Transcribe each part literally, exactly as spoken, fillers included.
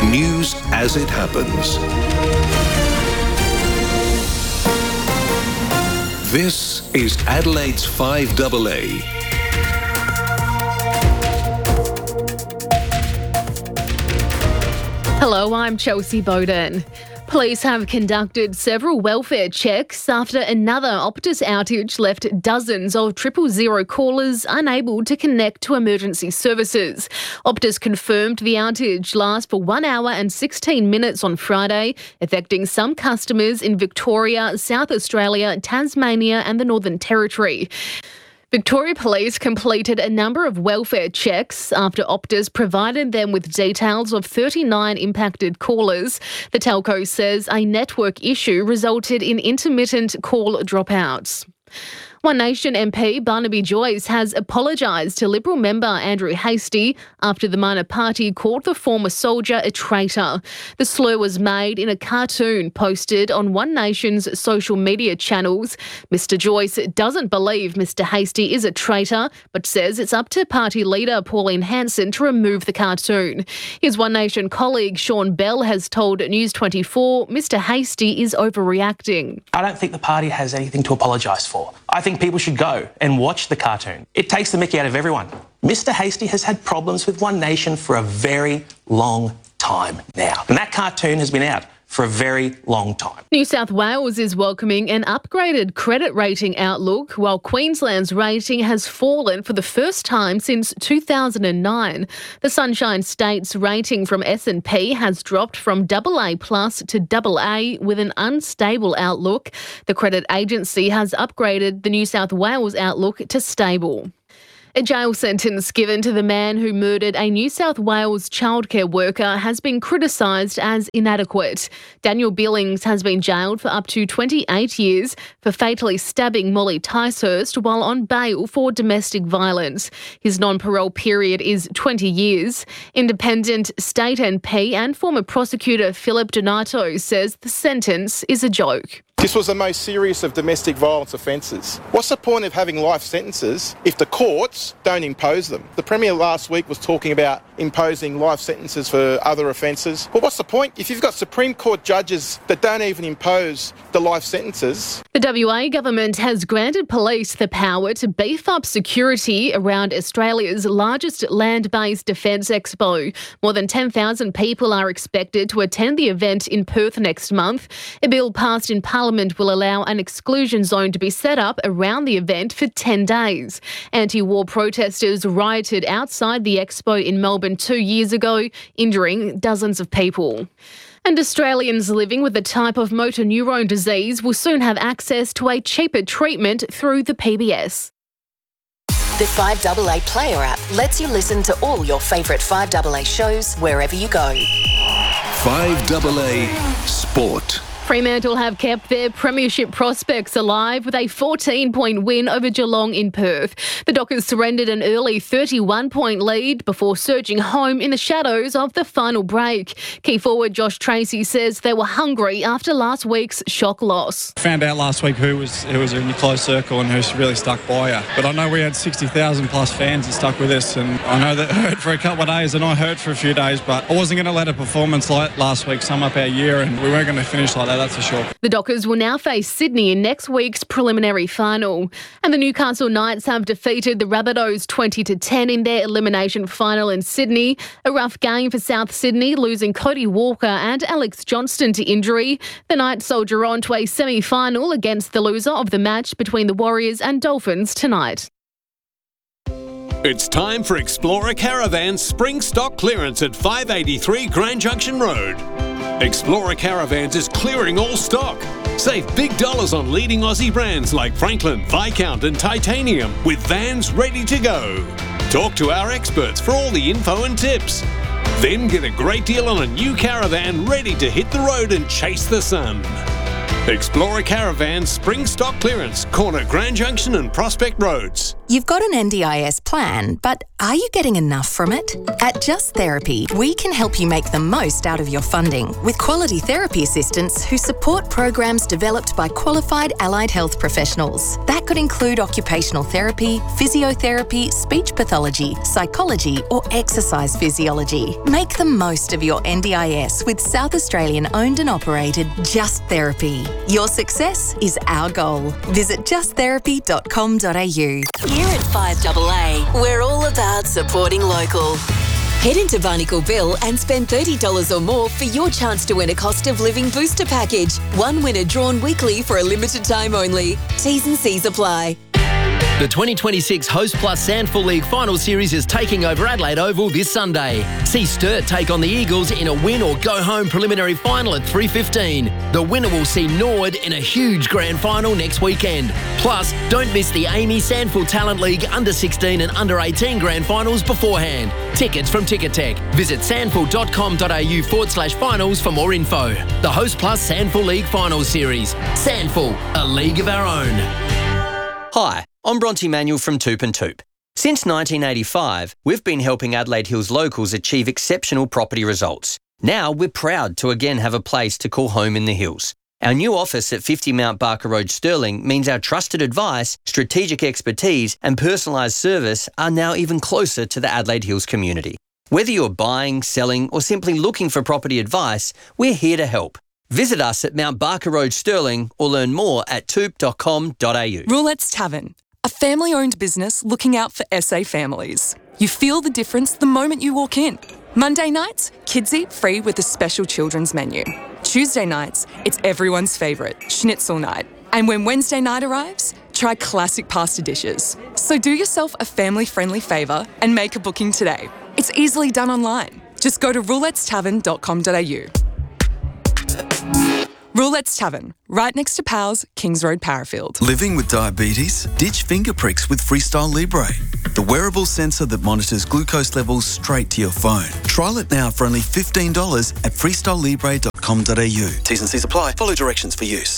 News as it happens. This is Adelaide's five A A. Hello, I'm Chelsea Bowden. Police have conducted several welfare checks after another Optus outage left dozens of triple zero callers unable to connect to emergency services. Optus confirmed the outage lasts for one hour and sixteen minutes on Friday, affecting some customers in Victoria, South Australia, Tasmania and the Northern Territory. Victoria Police completed a number of welfare checks after Optus provided them with details of thirty-nine impacted callers. The telco says a network issue resulted in intermittent call dropouts. One Nation M P Barnaby Joyce has apologised to Liberal member Andrew Hastie after the minor party called the former soldier a traitor. The slur was made in a cartoon posted on One Nation's social media channels. Mister Joyce doesn't believe Mister Hastie is a traitor, but says it's up to party leader Pauline Hanson to remove the cartoon. His One Nation colleague Sean Bell has told News twenty-four Mister Hastie is overreacting. I don't think the party has anything to apologise for. I think people should go and watch the cartoon. It takes the mickey out of everyone. Mister Hastie has had problems with One Nation for a very long time now. And that cartoon has been out for a very long time. New South Wales is welcoming an upgraded credit rating outlook, while Queensland's rating has fallen for the first time since two thousand nine. The Sunshine State's rating from S and P has dropped from double A plus to double A with an unstable outlook. The credit agency has upgraded the New South Wales outlook to stable. A jail sentence given to the man who murdered a New South Wales childcare worker has been criticised as inadequate. Daniel Billings has been jailed for up to twenty-eight years for fatally stabbing Molly Ticehurst while on bail for domestic violence. His non-parole period is twenty years. Independent state M P and former prosecutor Philip Donato says the sentence is a joke. This was the most serious of domestic violence offences. What's the point of having life sentences if the courts don't impose them? The Premier last week was talking about imposing life sentences for other offences. Well, what's the point? If you've got Supreme Court judges that don't even impose the life sentences. The W A government has granted police the power to beef up security around Australia's largest land-based defence expo. More than ten thousand people are expected to attend the event in Perth next month. A bill passed in Parliament will allow an exclusion zone to be set up around the event for ten days. Anti-war protesters rioted outside the expo in Melbourne two years ago, injuring dozens of people. And Australians living with a type of motor neurone disease will soon have access to a cheaper treatment through the P B S. The five A A Player app lets you listen to all your favourite five A A shows wherever you go. five A A Sport. Fremantle have kept their premiership prospects alive with a fourteen-point win over Geelong in Perth. The Dockers surrendered an early thirty-one-point lead before surging home in the shadows of the final break. Key forward Josh Tracy says they were hungry after last week's shock loss. Found out last week who was who was in your close circle and who's really stuck by you. But I know we had sixty thousand plus fans that stuck with us, and I know that hurt for a couple of days and I hurt for a few days, but I wasn't going to let a performance like last week sum up our year, and we weren't going to finish like that. That's for sure. The Dockers will now face Sydney in next week's preliminary final. And the Newcastle Knights have defeated the Rabbitohs twenty to ten in their elimination final in Sydney. A rough game for South Sydney, losing Cody Walker and Alex Johnston to injury. The Knights soldier on to a semi-final against the loser of the match between the Warriors and Dolphins tonight. It's time for Explorer Caravan's spring stock clearance at five eighty-three Grand Junction Road. Explorer Caravans is clearing all stock. Save big dollars on leading Aussie brands like Franklin, Viscount and Titanium with vans ready to go. Talk to our experts for all the info and tips. Then get a great deal on a new caravan ready to hit the road and chase the sun. Explorer Caravan Spring Stock Clearance, corner Grand Junction and Prospect Roads. You've got an N D I S plan, but are you getting enough from it? At Just Therapy, we can help you make the most out of your funding with quality therapy assistants who support programs developed by qualified allied health professionals. That could include occupational therapy, physiotherapy, speech pathology, psychology, or exercise physiology. Make the most of your N D I S with South Australian owned and operated Just Therapy. Your success is our goal. Visit just therapy dot com dot a u. Here at five A A, we're all about supporting local. Head into Barnacle Bill and spend thirty dollars or more for your chance to win a cost of living booster package. One winner drawn weekly for a limited time only. T's and C's apply. The twenty twenty-six Host Plus Sandful League Final Series is taking over Adelaide Oval this Sunday. See Sturt take on the Eagles in a win or go home preliminary final at three fifteen. The winner will see Norwood in a huge grand final next weekend. Plus, don't miss the Amy Sandful Talent League under sixteen and under eighteen grand finals beforehand. Tickets from Ticketek. Visit sandful dot com dot a u forward slash finals for more info. The Host Plus Sandful League Final Series. Sandful, a league of our own. Hi, I'm Bronte Manuel from Toop and Toop. Since nineteen eighty-five, we've been helping Adelaide Hills locals achieve exceptional property results. Now we're proud to again have a place to call home in the hills. Our new office at fifty Mount Barker Road, Stirling, means our trusted advice, strategic expertise and personalised service are now even closer to the Adelaide Hills community. Whether you're buying, selling or simply looking for property advice, we're here to help. Visit us at Mount Barker Road, Stirling, or learn more at toop dot com dot a u. Roulette's Tavern, a family-owned business looking out for S A families. You feel the difference the moment you walk in. Monday nights, kids eat free with a special children's menu. Tuesday nights, it's everyone's favourite, schnitzel night. And when Wednesday night arrives, try classic pasta dishes. So do yourself a family-friendly favour and make a booking today. It's easily done online. Just go to roulettes tavern dot com dot a u. Roulette's Tavern, right next to Powell's, Kings Road, Parafield. Living with diabetes? Ditch finger pricks with Freestyle Libre, the wearable sensor that monitors glucose levels straight to your phone. Trial it now for only fifteen dollars at freestyle libre dot com dot a u. T's and C's apply. Follow directions for use.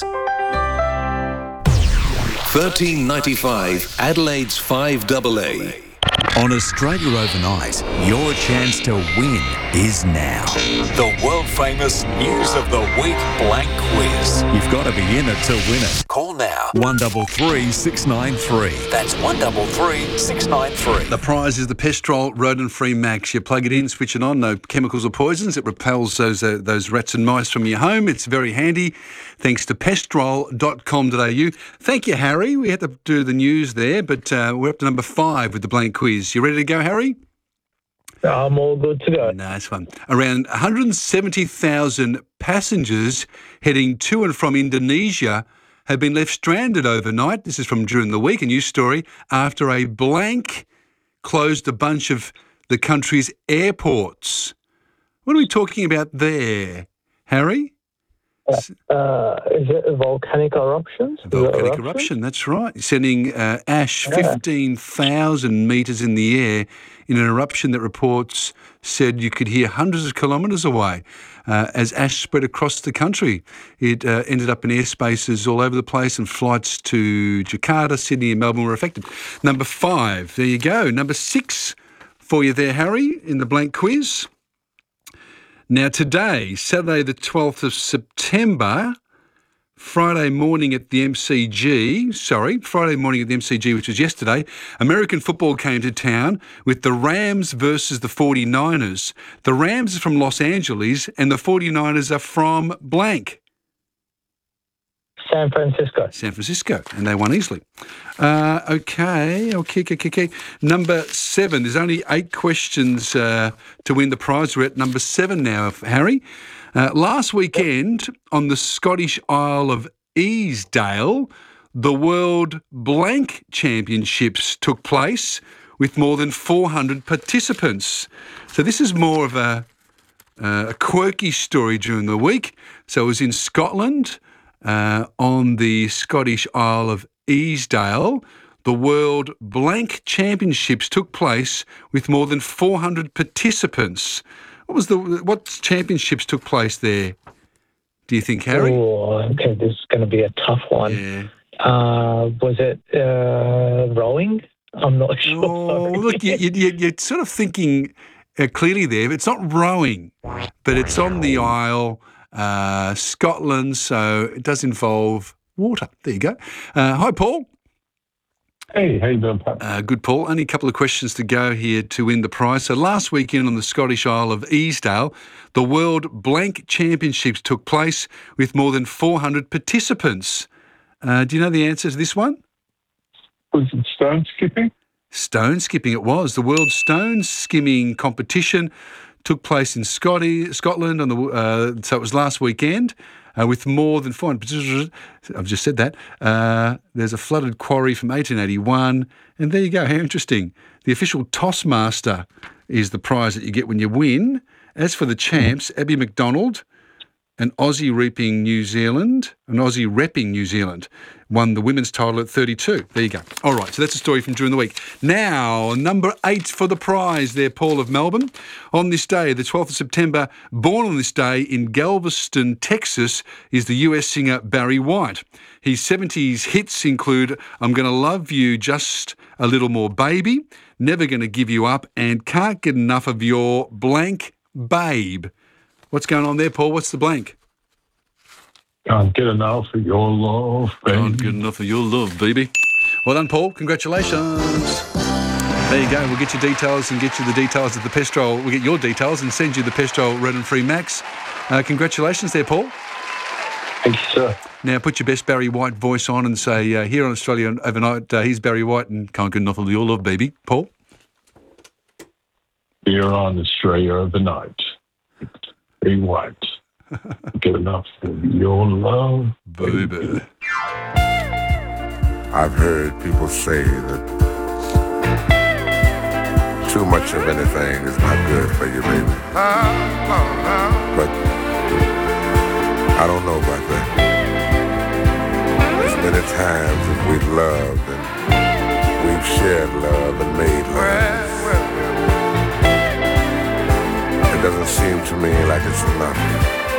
thirteen ninety-five Adelaide's five A A. On Australia Overnight, your chance to win is now. The world-famous News of the Week Blank Quiz. You've got to be in it to win it. Call now. one three three, six nine three. That's one three three, six nine three. The prize is the Pestrol Rodent-Free Max. You plug it in, switch it on, no chemicals or poisons. It repels those uh, those rats and mice from your home. It's very handy, thanks to pestrol dot com dot a u. Thank you, Harry. We had to do the news there, but uh, we're up to number five with the blank quiz. You ready to go, Harry? I'm all good to go. Nice one. Around one hundred seventy thousand passengers heading to and from Indonesia have been left stranded overnight. This is from during the week, a news story, after a blank closed a bunch of the country's airports. What are we talking about there, Harry? Uh, uh, is it a volcanic eruptions? Volcanic eruption? eruption, that's right. Sending uh, ash fifteen thousand metres in the air in an eruption that reports said you could hear hundreds of kilometres away uh, as ash spread across the country. It uh, ended up in airspaces all over the place, and flights to Jakarta, Sydney and Melbourne were affected. Number five, there you go. Number six for you there, Harry, in the blank quiz. Now today, Saturday the twelfth of September, Friday morning at the M C G, sorry, Friday morning at the M C G, which was yesterday, American football came to town with the Rams versus the forty-niners. The Rams are from Los Angeles and the forty-niners are from blank. San Francisco. San Francisco, and they won easily. Uh, okay, okay, okay, okay. Number seven. There's only eight questions uh, to win the prize. We're at number seven now, Harry. Uh, last weekend on the Scottish Isle of Easdale, the World Blank Championships took place with more than four hundred participants. So this is more of a, uh, a quirky story during the week. So it was in Scotland. Uh, on the Scottish Isle of Easdale, the World Blank Championships took place with more than four hundred participants. What was the what championships took place there, Do you think, Harry? Oh, okay, this is going to be a tough one. Yeah. Uh, was it uh, rowing? I'm not sure. Oh, look, you, you, you're sort of thinking uh, clearly there. It's not rowing, but it's on the Isle, uh, Scotland, so it does involve water. There you go. Uh, hi, Paul. Hey, how you doing, Pat? Uh, good, Paul. Only a couple of questions to go here to win the prize. So last weekend on the Scottish Isle of Easdale, the World Blank Championships took place with more than four hundred participants. Uh, do you know the answer to this one? Was it stone skipping? Stone skipping it was. The World Stone Skimming Competition took place in Scotty, Scotland, on the uh, so it was last weekend. Uh, with more than four hundred, I've just said that. Uh, there's a flooded quarry from eighteen eighty-one. And there you go, how interesting. The official Tossmaster is the prize that you get when you win. As for the champs, Abby McDonald, an Aussie repping New Zealand, an Aussie repping New Zealand, won the women's title at thirty-two. There you go. All right, so that's a story from during the week. Now, number eight for the prize there, Paul of Melbourne. On this day, the twelfth of September, born on this day in Galveston, Texas, is the U S singer Barry White. His seventies hits include I'm Gonna Love You Just a Little More Baby, Never Gonna Give You Up, and Can't Get Enough of Your Blank Babe. What's going on there, Paul? What's the blank? Can't get enough of your love, baby. Can't get enough of your love, baby. Well done, Paul. Congratulations. There you go. We'll get your details and get you the details of the Pestrol. We'll get your details and send you the Pestrol Red and Free Max. Uh, congratulations there, Paul. Thank you, sir. Now, put your best Barry White voice on and say, uh, here on Australia Overnight, uh, here's Barry White and can't get enough of your love, baby. Paul? Here on Australia Overnight. Barry White. Get enough of your love, baby. I've heard people say that too much of anything is not good for you, baby. But I don't know about that. There's many times that we've loved and we've shared love and made love. It doesn't seem to me like it's enough.